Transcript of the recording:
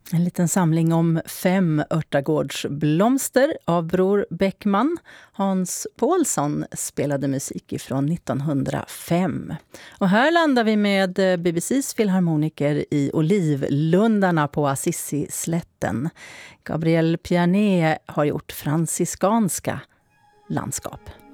En liten samling om 5 örtagårdsblomster av Bror Bäckman. Hans Paulsson spelade musik ifrån 1905. Och här landar vi med BBCs filharmoniker i Olivlundarna på Assisi-slätten. Gabriel Pianet har gjort franciskanska landskap.